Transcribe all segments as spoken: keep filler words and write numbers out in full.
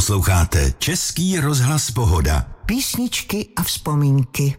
Posloucháte Český rozhlas Pohoda. Písničky a vzpomínky.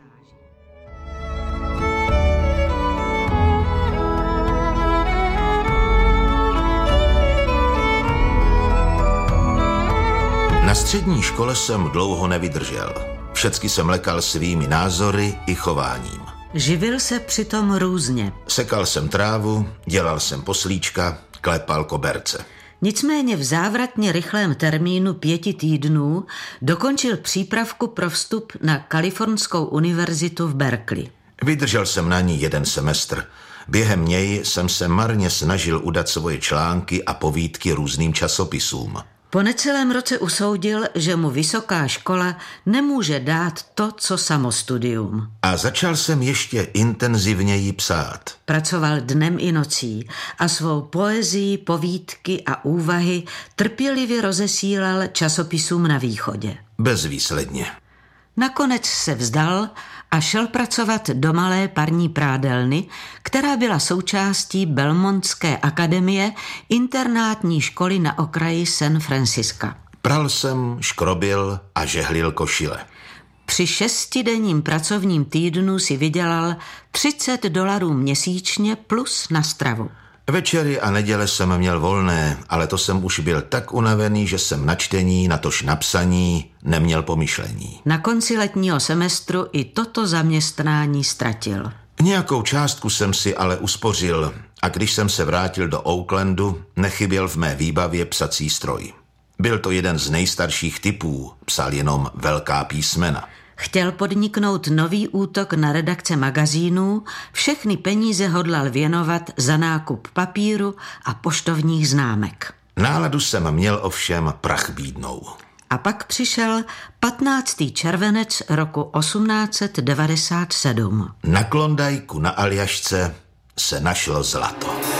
Na střední škole jsem dlouho nevydržel. Všecky jsem lekal svými názory i chováním. Živil se přitom různě. Sekal jsem trávu, dělal jsem poslíčka, klepal koberce. Nicméně v závratně rychlém termínu pěti týdnů dokončil přípravku pro vstup na Kalifornskou univerzitu v Berkeley. Vydržel jsem na ní jeden semestr. Během něj jsem se marně snažil udat svoje články a povídky různým časopisům. Po necelém roce usoudil, že mu vysoká škola nemůže dát to, co samostudium. A začal jsem ještě intenzivněji psát. Pracoval dnem i nocí a svou poezii, povídky a úvahy trpělivě rozesílal časopisům na východě. Bezvýsledně. Nakonec se vzdal a šel pracovat do malé parní prádelny, která byla součástí Belmontské akademie, internátní školy na okraji San Francisca. Pral jsem, škrobil a žehlil košile. Při šestidenním pracovním týdnu si vydělal třicet dolarů měsíčně plus na stravu. Večery a neděle jsem měl volné, ale to jsem už byl tak unavený, že jsem na čtení, natož na psaní neměl pomyšlení. Na konci letního semestru i toto zaměstnání ztratil. Nějakou částku jsem si ale uspořil a když jsem se vrátil do Oaklandu, nechyběl v mé výbavě psací stroj. Byl to jeden z nejstarších typů, psal jenom velká písmena. Chtěl podniknout nový útok na redakce magazínů, všechny peníze hodlal věnovat za nákup papíru a poštovních známek. Náladu jsem měl ovšem prach bídnou. A pak přišel patnáctého červenec roku osmnáct devadesát sedm. Na Klondajku na Aljašce se našlo zlato.